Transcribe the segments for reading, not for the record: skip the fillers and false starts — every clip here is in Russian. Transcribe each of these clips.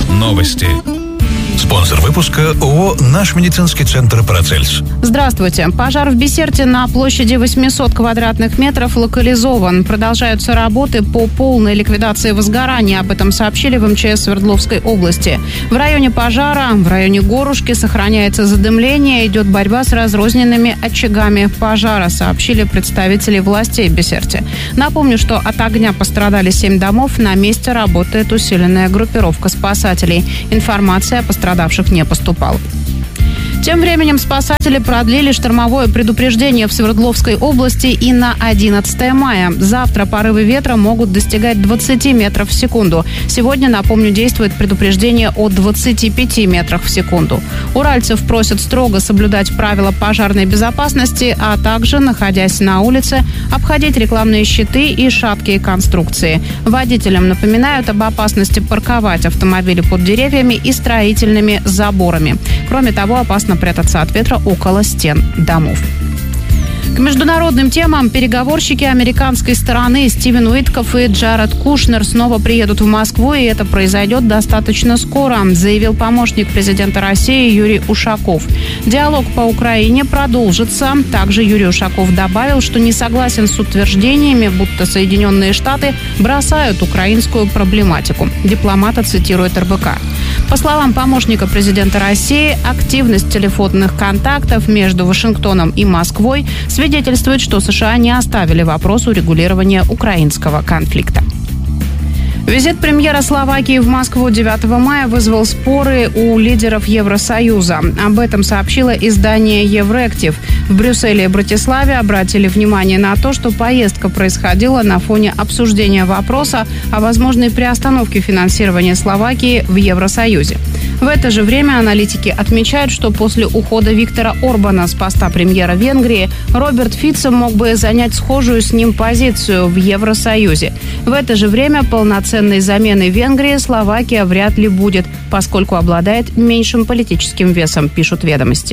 Новости. Спонсор выпуска ООО «Наш медицинский центр Парацельс». Здравствуйте. Пожар в Бисерте на площади 800 квадратных метров локализован. Продолжаются работы по полной ликвидации возгорания. Об этом сообщили в МЧС Свердловской области. В районе пожара, в районе Горушки, сохраняется задымление. Идет борьба с разрозненными очагами пожара, сообщили представители властей Бисерте. Напомню, что от огня пострадали 7 домов. На месте работает усиленная группировка спасателей. Информация о пострадавших не поступала. Тем временем спасатели продлили штормовое предупреждение в Свердловской области и на 11 мая. Завтра порывы ветра могут достигать 20 метров в секунду. Сегодня, напомню, действует предупреждение о 25 метрах в секунду. Уральцев просят строго соблюдать правила пожарной безопасности, а также, находясь на улице, обходить рекламные щиты и шаткие конструкции. Водителям напоминают об опасности парковать автомобили под деревьями и строительными заборами. Кроме того, опасно прятаться от ветра около стен домов. К международным темам переговорщики американской стороны Стивен Уитков и Джаред Кушнер снова приедут в Москву, и это произойдет достаточно скоро, заявил помощник президента России Юрий Ушаков. Диалог по Украине продолжится. Также Юрий Ушаков добавил, что не согласен с утверждениями, будто Соединенные Штаты бросают украинскую проблематику. Дипломата цитирует РБК. По словам помощника президента России, активность телефонных контактов между Вашингтоном и Москвой свидетельствует, что США не оставили вопрос урегулирования украинского конфликта. Визит премьера Словакии в Москву 9 мая вызвал споры у лидеров Евросоюза. Об этом сообщило издание «Евроактив». В Брюсселе и Братиславе обратили внимание на то, что поездка происходила на фоне обсуждения вопроса о возможной приостановке финансирования Словакии в Евросоюзе. В это же время аналитики отмечают, что после ухода Виктора Орбана с поста премьера Венгрии Роберт Фицо мог бы занять схожую с ним позицию в Евросоюзе. В это же время полноценной замены Венгрии Словакия вряд ли будет, поскольку обладает меньшим политическим весом, пишут «Ведомости».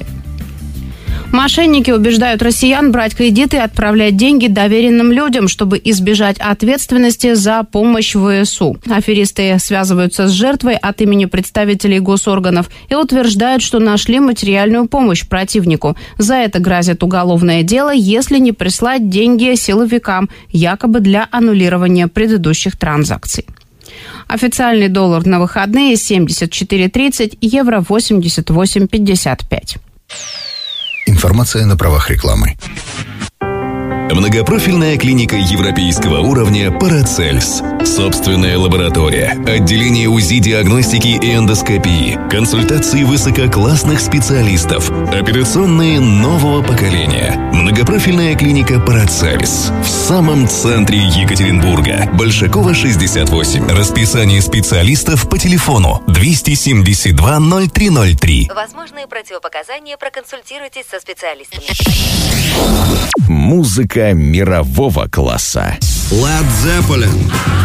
Мошенники убеждают россиян брать кредиты и отправлять деньги доверенным людям, чтобы избежать ответственности за помощь ВСУ. Аферисты связываются с жертвой от имени представителей госорганов и утверждают, что нашли материальную помощь противнику. За это грозит уголовное дело, если не прислать деньги силовикам, якобы для аннулирования предыдущих транзакций. Официальный доллар на выходные 74.30, евро 88.55. Информация на правах рекламы. Многопрофильная клиника европейского уровня «Парацельс». Собственная лаборатория, отделение УЗИ-диагностики и эндоскопии, консультации высококлассных специалистов, операционные нового поколения. Многопрофильная клиника «Парацельс» в самом центре Екатеринбурга. Большакова, 68. Расписание специалистов по телефону 272 0303. Возможные противопоказания, проконсультируйтесь со специалистами. Музыка мирового класса. Led Zeppelin.